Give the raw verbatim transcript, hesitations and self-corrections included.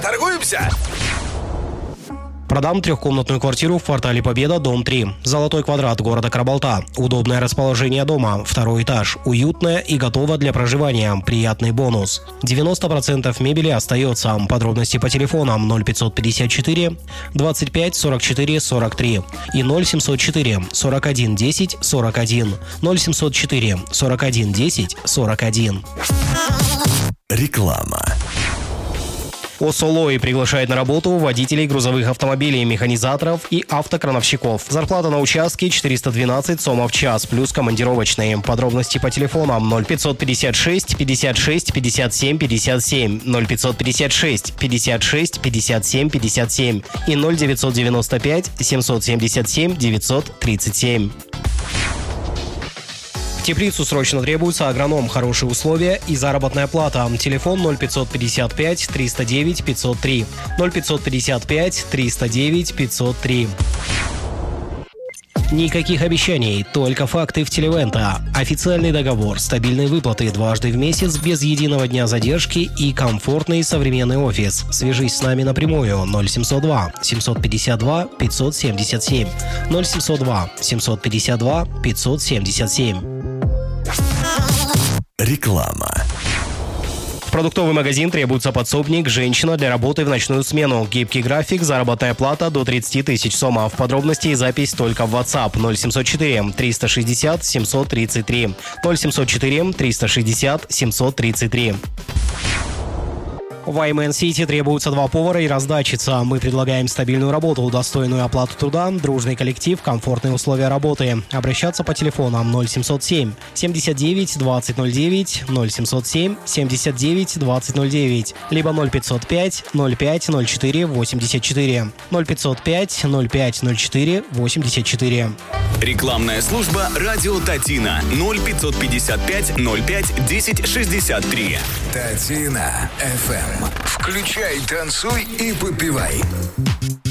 Поторгуемся? Продам трехкомнатную квартиру в квартале Победа, дом три. Золотой квадрат города Карабалта. Удобное расположение дома. Второй этаж. Уютное и готово для проживания. Приятный бонус. девяносто процентов мебели остается. Подробности по телефонам ноль пятьсот пятьдесят четыре двадцать пять сорок четыре сорок три и ноль семьсот четыре сорок один десять сорок один. ноль семьсот четыре сорок один десять сорок один. Реклама. ОСОЛОИ приглашает на работу водителей грузовых автомобилей, механизаторов и автокрановщиков. Зарплата на участке четыреста двенадцать сомов в час, плюс командировочные. Подробности по телефонам ноль пятьсот пятьдесят шесть пятьдесят шесть пятьдесят семь пятьдесят семь, ноль пятьсот пятьдесят шесть пятьдесят шесть пятьдесят семь пятьдесят семь и ноль девятьсот девяносто пять семьсот семьдесят семь девятьсот тридцать семь. В Теплицу срочно требуется агроном, хорошие условия и заработная плата. Телефон ноль пятьсот пятьдесят пять триста девять пятьсот три, ноль пятьсот пятьдесят пять триста девять пятьсот три. Никаких обещаний, только факты в Телевента. Официальный договор, стабильные выплаты дважды в месяц, без единого дня задержки и комфортный современный офис. Свяжись с нами напрямую ноль семьсот два семьсот пятьдесят два пятьсот семьдесят семь, ноль семьсот два семьсот пятьдесят два пятьсот семьдесят семь. Реклама. В продуктовый магазин требуется подсобник, женщина для работы в ночную смену. Гибкий график, заработная плата до тридцать тысяч сомов. Подробности и запись только в WhatsApp ноль семьсот четыре триста шестьдесят семьсот тридцать три, ноль семьсот четыре триста шестьдесят семьсот тридцать три. В Аймен Сити требуются два повара и раздатчица. Мы предлагаем стабильную работу, достойную оплату труда, дружный коллектив, комфортные условия работы. Обращаться по телефонам ноль семьсот семь семьдесят девять двадцать ноль девять, ноль семьсот семь семьдесят девять двадцать ноль девять, либо ноль пятьсот пять ноль пять ноль четыре восемьдесят четыре, ноль пятьсот пять ноль пять ноль четыре восемьдесят четыре. Рекламная служба «Радио Татина» ноль пятьсот пятьдесят пять ноль пять десять шестьдесят три. Татина эф эм. Включай, танцуй и попивай.